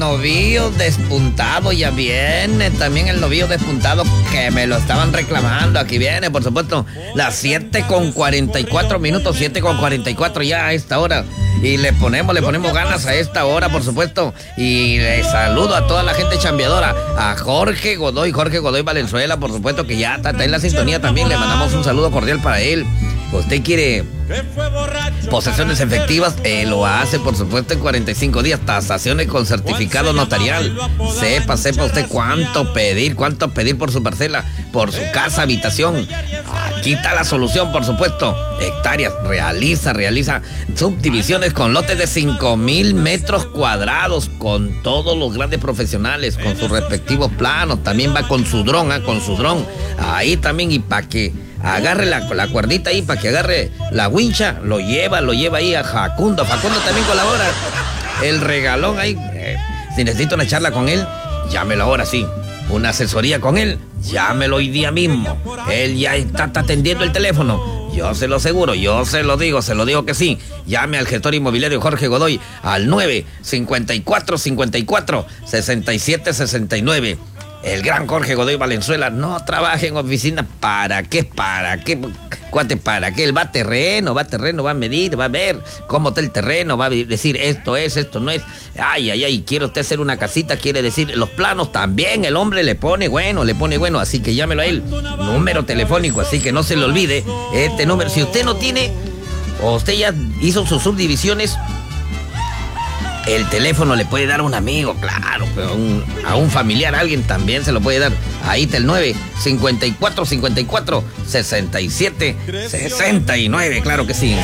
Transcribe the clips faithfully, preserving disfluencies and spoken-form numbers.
Novillo despuntado, ya viene también el novillo despuntado que me lo estaban reclamando. Aquí viene, por supuesto, las siete con cuarenta y cuatro minutos, siete con cuarenta y cuatro ya a esta hora. Y le ponemos, le ponemos ganas a esta hora, por supuesto. Y le saludo a toda la gente chambeadora, a Jorge Godoy, Jorge Godoy Valenzuela, por supuesto que ya está, está en la sintonía también. Le mandamos un saludo cordial para él. Usted quiere posesiones efectivas, eh, lo hace por supuesto en cuarenta y cinco días, tasaciones con certificado notarial. Sepa, sepa usted cuánto pedir, cuánto pedir por su parcela, por su casa, habitación. Aquí está la solución, por supuesto. Hectáreas, realiza, realiza subdivisiones con lotes de cinco mil metros cuadrados, con todos los grandes profesionales, con sus respectivos planos. También va con su dron, ¿eh? con su dron. Ahí también, y para que agarre la, la cuerdita ahí, para que agarre la wincha, lo lleva, lo lleva ahí a Facundo. Facundo también colabora. El regalón ahí. Eh, si necesito una charla con él, llámelo ahora, sí. Una asesoría con él, llámelo hoy día mismo. Él ya está, está atendiendo el teléfono. Yo se lo aseguro, yo se lo digo, se lo digo que sí. Llame al gestor inmobiliario Jorge Godoy al nueve cincuenta y cuatro cincuenta y cuatro sesenta y siete sesenta y nueve. El gran Jorge Godoy Valenzuela no trabaja en oficina. ¿Para qué? ¿Para qué? Cuate, ¿para qué? Él va a terreno, va a terreno, va a medir, va a ver cómo está el terreno, va a decir esto es, esto no es. Ay, ay, ay, quiere usted hacer una casita, quiere decir los planos también. El hombre le pone bueno, le pone bueno, así que llámelo a él. Número telefónico, así que no se le olvide este número. Si usted no tiene, o usted ya hizo sus subdivisiones, el teléfono le puede dar a un amigo, claro, pero a un, a un familiar, a alguien también se lo puede dar. Ahí está el nueve cincuenta y cuatro cincuenta y cuatro sesenta y siete sesenta y nueve, claro que sí.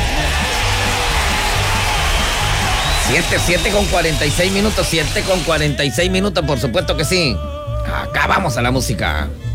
siete, siete con cuarenta y seis minutos, siete con cuarenta y seis minutos, por supuesto que sí. Acá vamos a la música.